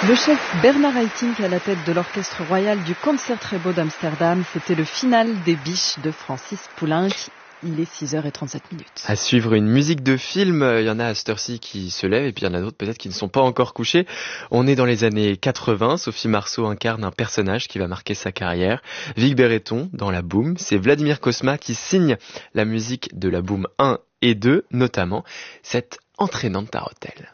Le chef Bernard Haitink à la tête de l'orchestre royal du Concertgebouw d'Amsterdam, c'était le final des Biches de Francis Poulenc. Il est 6h37. À suivre une musique de film, il y en a à cette heure-ci qui se lèvent et puis il y en a d'autres peut-être qui ne sont pas encore couchés. On est dans les années 80, Sophie Marceau incarne un personnage qui va marquer sa carrière. Vic Berreton dans La Boum, c'est Vladimir Cosma qui signe la musique de La Boum 1 et 2, notamment cette entraînante tarentelle.